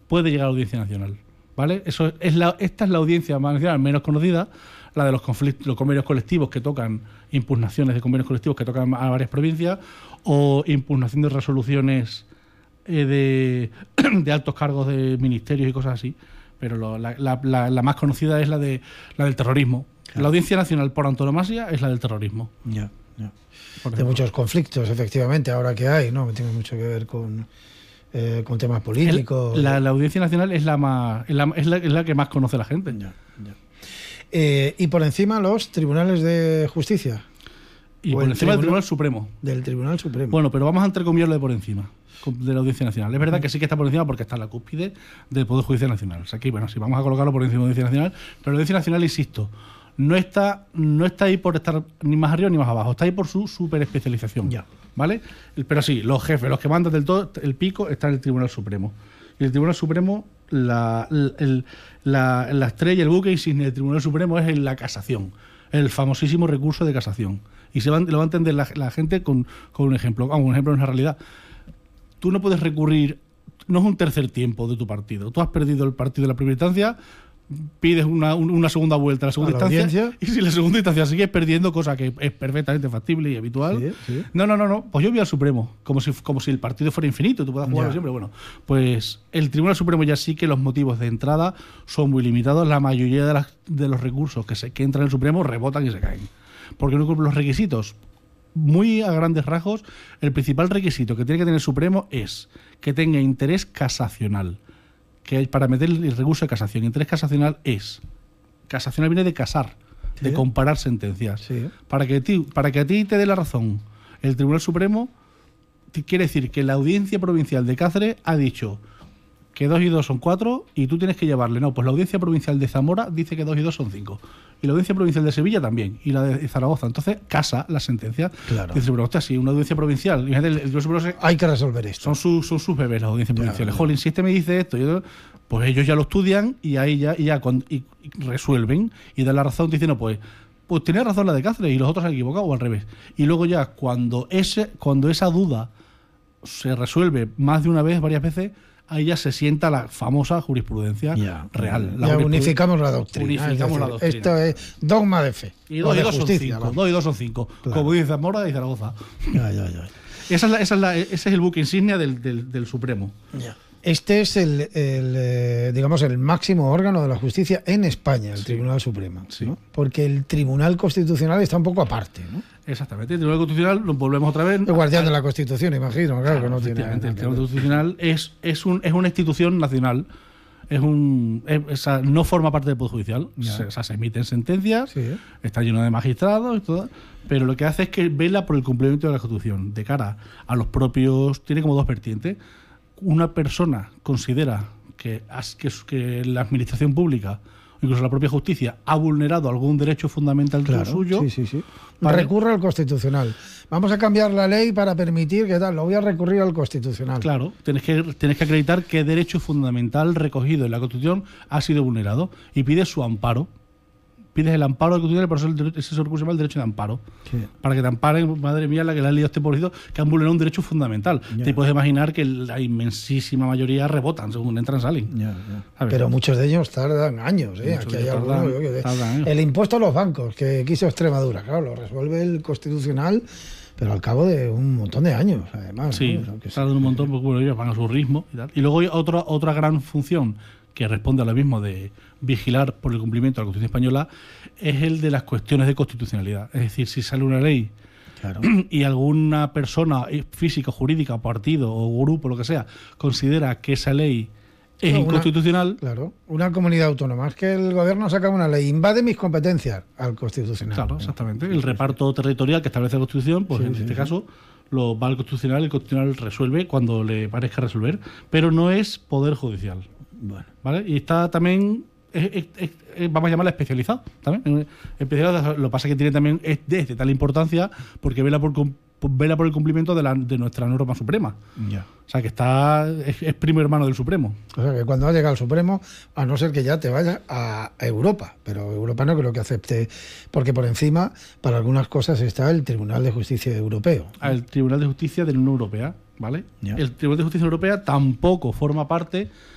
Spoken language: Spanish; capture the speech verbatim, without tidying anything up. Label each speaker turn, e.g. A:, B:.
A: puede llegar a la Audiencia Nacional, ¿vale? Eso es la, esta es la audiencia nacional menos conocida, la de los conflictos, los convenios colectivos que tocan, impugnaciones de convenios colectivos que tocan a varias provincias, o impugnación de resoluciones eh, de, de altos cargos de ministerios y cosas así. Pero lo, la, la, la, la más conocida es la de la del terrorismo. Claro. La Audiencia Nacional por antonomasia es la del terrorismo.
B: Ya, ya. De muchos conflictos, efectivamente, ahora que hay, ¿no? Tiene mucho que ver con, eh, con temas políticos.
A: El, la, la Audiencia Nacional es la más es la, es la, es la que más conoce la gente.
B: Ya, ya. Eh, y por encima los tribunales de justicia.
A: Y por encima tribunal, del Tribunal Supremo.
B: Del Tribunal Supremo.
A: Bueno, pero vamos a entrecomillarlo de por encima de la Audiencia Nacional. Es verdad que sí que está por encima porque está en la cúspide del Poder Judicial Nacional. O sea, aquí, bueno, sí, vamos a colocarlo por encima de la Audiencia Nacional, pero la Audiencia Nacional, insisto, no está, no está ahí por estar ni más arriba ni más abajo, está ahí por su superespecialización.
B: Ya.
A: ¿Vale? Pero sí, los jefes, los que mandan del todo el pico, están en el Tribunal Supremo. Y el Tribunal Supremo, la, el, la, la estrella, el buque insignia del Tribunal Supremo es en la casación, el famosísimo recurso de casación. Y se van, lo va a entender la, la gente con, con un ejemplo. Vamos, un ejemplo es una realidad. Tú no puedes recurrir, no es un tercer tiempo de tu partido. Tú has perdido el partido en la primera instancia, pides una, una segunda vuelta a la segunda
B: ¿A la
A: instancia,
B: audiencia?
A: y si la segunda instancia sigues perdiendo, cosa que es perfectamente factible y habitual.
B: Sí, sí.
A: No, no, no, no. Pues yo voy al Supremo, como si, como si el partido fuera infinito, tú puedas jugarlo
B: Ya.
A: siempre. Bueno, pues el Tribunal Supremo ya sí que los motivos de entrada son muy limitados. La mayoría de, las, de los recursos que, se, que entran en el Supremo rebotan y se caen. Porque no cumplen los requisitos. Muy a grandes rasgos, el principal requisito que tiene que tener el Supremo es que tenga interés casacional. Que para meter el recurso de casación, interés casacional es, casacional viene de casar,
B: ¿Sí?
A: de comparar sentencias.
B: Sí.
A: Para que, ti, para que a ti te dé la razón el Tribunal Supremo, quiere decir que la Audiencia Provincial de Cáceres ha dicho que dos y dos son cuatro y tú tienes que llevarle. No, pues la Audiencia Provincial de Zamora dice que dos y dos son cinco. Y la Audiencia Provincial de Sevilla también. Y la de Zaragoza. Entonces, casa la sentencia.
B: Claro.
A: Dice, pero hostia, si una audiencia provincial, imagínate, el, el, el, el,
B: Hay que resolver esto.
A: son, sus, son sus bebés las audiencias
B: Ya,
A: provinciales.
B: ya.
A: Jolín, si este me dice esto, yo, pues ellos ya lo estudian y ahí ya, y ya cuando, y, y resuelven y dan la razón diciendo, pues, pues tiene razón la de Cáceres y los otros se han equivocado o al revés. Y luego ya cuando ese, cuando esa duda se resuelve más de una vez, varias veces, ahí ya se sienta la famosa jurisprudencia
B: Ya,
A: real.
B: Ya
A: La
B: unificamos la doctrina.
A: Unificamos
B: es decir,
A: la doctrina.
B: Esto es dogma de fe.
A: Y
B: o
A: dos y
B: de
A: dos son
B: justicia,
A: cinco.
B: vamos.
A: Dos y dos son cinco.
B: Claro.
A: Como dice Zamora y Zaragoza.
B: Ya, ya, ya.
A: Esa es la, esa es la, ese es el buque insignia del, del, del Supremo.
B: Ya. Este es el, el eh, digamos, el máximo órgano de la justicia en España, el
A: Sí.
B: Tribunal Supremo.
A: Sí.
B: ¿no? Porque el Tribunal Constitucional está un poco aparte, ¿no?
A: Exactamente. El Tribunal Constitucional, lo volvemos otra vez.
B: El guardián de la Constitución, imagino, claro,
A: Claro,
B: que no tiene
A: efectivamente,
B: nada
A: el
B: que
A: Tribunal
B: ver.
A: Constitucional es, es, un, es una institución nacional. Es un, es, o sea, no forma parte del Poder Judicial.
B: Ya.
A: Se, o sea, se emiten sentencias,
B: Sí, ¿eh?
A: está lleno de magistrados y todo, pero lo que hace es que vela por el cumplimiento de la Constitución de cara a los propios. Tiene como dos vertientes. Una persona considera que, as- que, que la administración pública, incluso la propia justicia, ha vulnerado algún derecho fundamental
B: Claro,
A: suyo.
B: sí, sí, sí.
A: ¿Vale?
B: Recurre al Constitucional. Vamos a cambiar la ley para permitir que tal, lo voy a recurrir al Constitucional.
A: Claro, tienes que, tienes que acreditar qué derecho fundamental recogido en la Constitución ha sido vulnerado y pides su amparo. Pides el amparo de la Constitución, por eso el derecho- ese recurso se llama el derecho de amparo.
B: Sí.
A: Para que te amparen, madre mía, la que le han leído este pobrecito, que han vulnerado un derecho fundamental.
B: Ya.
A: Te puedes imaginar que la inmensísima mayoría rebotan, según entran, salen.
B: Ya, ya.
A: ¿Sabes?
B: Pero muchos de ellos tardan años. ¿eh?
A: Muchos
B: Aquí
A: de
B: hay
A: ellos
B: algunos,
A: tardan-
B: yo qué sé.
A: tardan años.
B: El impuesto a los bancos que quiso Extremadura, claro, lo resuelve el Constitucional, pero al cabo de un montón de años, además.
A: Sí,
B: ¿no? Creo que
A: tardan un montón, porque bueno, ellos van a su ritmo y tal. Y luego hay otra, otra gran función que responde a lo mismo de vigilar por el cumplimiento de la Constitución española, es el de las cuestiones de constitucionalidad. Es decir, si sale una ley
B: Claro.
A: y alguna persona eh, física, jurídica, partido o grupo, lo que sea, considera que esa ley es
B: Una-
A: inconstitucional,
B: Claro, una comunidad autónoma. Es que el gobierno saca una ley, invade mis competencias al Constitucional.
A: claro, exactamente, el reparto territorial que establece la Constitución, pues
B: Sí,
A: en
B: sí,
A: este
B: sí.
A: caso lo va al Constitucional, el Constitucional resuelve cuando le parezca resolver, pero no es Poder Judicial.
B: Bueno.
A: ¿Vale? Y está también, es- es- es- es- vamos a llamarla especializado, también. Especializado, lo que pasa es que tiene también, es de, de tal importancia porque vela por, cum- vela por el cumplimiento de, la, de nuestra norma suprema.
B: Ya.
A: O sea, que está, es, es primo hermano del Supremo.
B: O sea que cuando ha llegado al Supremo, a no ser que ya te vayas a Europa, pero Europa no creo que acepte, porque por encima, para algunas cosas, está el Tribunal de Justicia Europeo.
A: Al Tribunal de Justicia de la Unión Europea, ¿vale?
B: Ya.
A: El Tribunal de Justicia Europea tampoco forma parte